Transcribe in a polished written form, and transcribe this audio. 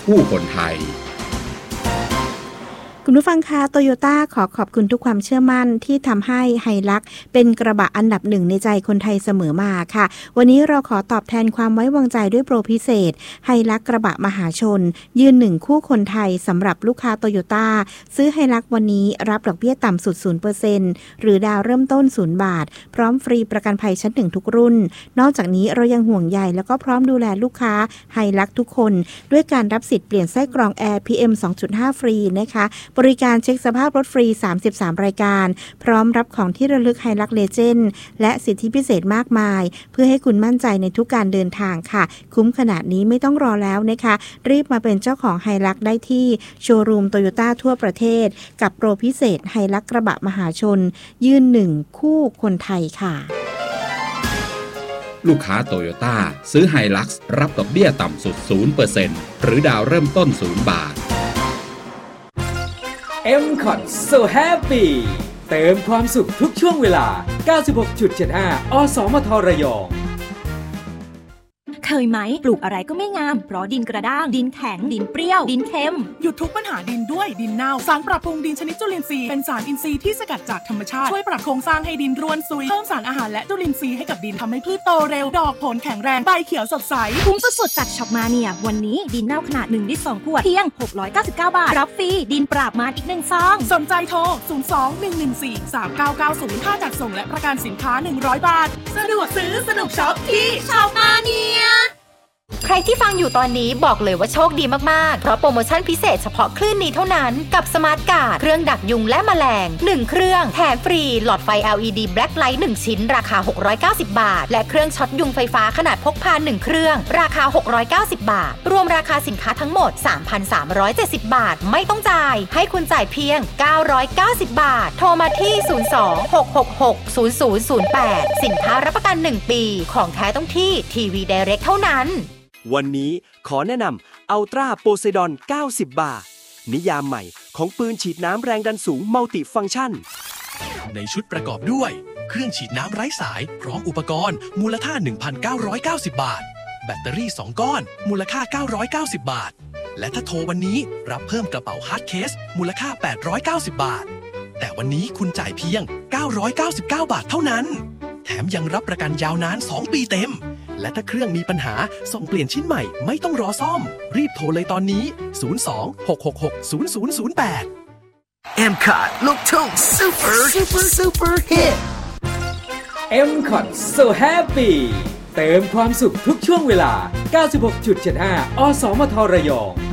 คู่คนไทยคุณผู้ฟังคะโตโยต้าขอขอบคุณทุกความเชื่อมั่นที่ทำให้ไฮลักซ์เป็นกระบะอันดับหนึ่งในใจคนไทยเสมอมาค่ะวันนี้เราขอตอบแทนความไว้วางใจด้วยโปรพิเศษไฮลักซ์กระบะมหาชนยืนหนึ่งคู่คนไทยสำหรับลูกค้าโตโยต้าซื้อไฮลักซ์วันนี้รับดอกเบี้ยต่ำสุด 0% หรือดาวเริ่มต้น0 บาทพร้อมฟรีประกันภัยชั้น1ทุกรุ่นนอกจากนี้เรายังห่วงใยแล้วก็พร้อมดูแลลูกค้าไฮลักซ์ทุกคนด้วยการรับสิทธิ์เปลี่ยนไส้กรองแอร์ PM 2.5 ฟรีนะคะบริการเช็คสภาพรถฟรี33รายการพร้อมรับของที่ระลึกไฮลักซ์เลเจนด์และสิทธิพิเศษมากมายเพื่อให้คุณมั่นใจในทุกการเดินทางค่ะคุ้มขนาดนี้ไม่ต้องรอแล้วนะคะรีบมาเป็นเจ้าของไฮลักซ์ได้ที่โชว์รูมโตโยต้าทั่วประเทศกับโปรพิเศษไฮลักซ์กระบะมหาชนยืนหนึ่งคู่คนไทยค่ะลูกค้าโตโยต้าซื้อไฮลักซ์รับดอกเบี้ยต่ำสุด 0% หรือดาวเริ่มต้น0 บาท MCOT So Happy เติมความสุขทุกช่วงเวลา 96.75 อสมทระยองเคยไหมปลูกอะไรก็ไม่งามเพราะดินกระด้างดินแข็งดินเปรี้ยวดินเค็มหยุดทุกปัญหาดินด้วยดินเน่าสารปรับปรุงดินชนิดจุลินทรีย์เป็นสารอินทรีย์ที่สกัดจากธรรมชาติช่วยปรับโครงสร้างให้ดินร่วนซุยเพิ่มสารอาหารและจุลินทรีย์ให้กับดินทำให้พืชโตเร็วดอกผลแข็งแรงใบเขียวสดใสคุ้มสุดๆจากช็อปมาเนียวันนี้ดินเน่าขนาด1 ลิตร 2 ขวดเพียง699 บาทรับฟรีดินปราบมารอีก1 ซองสนใจโทร02-114-3990ค่าจัดส่งและประกันสินค้า100 บาทสะดวกซื้อสนุกช็อปที่ช็อปมาเนียใครที่ฟังอยู่ตอนนี้บอกเลยว่าโชคดีมากๆเพราะโปรโมชั่นพิเศษเฉพาะคลื่นนี้เท่านั้นกับสมาร์ทการ์ดเครื่องดักยุงและแมลง1เครื่องแถมฟรีหลอดไฟ LED Black Light 1ชิ้นราคา690 บาทและเครื่องช็อตยุงไฟฟ้าขนาดพกพา1เครื่องราคา690 บาทรวมราคาสินค้าทั้งหมด 3,370 บาทไม่ต้องจ่ายให้คุณจ่ายเพียง990 บาทโทรมาที่02-666-0008สินค้ารับประกัน1ปีของแท้ต้องที่ทีวีไดเรกเท่านั้นวันนี้ขอแนะนำอัลตราโพไซดอน90 บาทนิยามใหม่ของปืนฉีดน้ำแรงดันสูงมัลติฟังก์ชันในชุดประกอบด้วยเครื่องฉีดน้ำไร้สายพร้อมอุปกรณ์มูลค่า 1,990 บาทแบตเตอรี่2ก้อนมูลค่า990 บาทและถ้าโทรวันนี้รับเพิ่มกระเป๋าฮาร์ดเคสมูลค่า890 บาทแต่วันนี้คุณจ่ายเพียง999 บาทเท่านั้นแถมยังรับประกันยาวนาน2 ปีเต็มและถ้าเครื่องมีปัญหาส่งเปลี่ยนชิ้นใหม่ไม่ต้องรอซ่อมรีบโทรเลยตอนนี้02-666-0008 MCOT ลูกทุ่งsuper hit MCOT So Happy เติมความสุขทุกช่วงเวลา 96.75 อสมทระยอง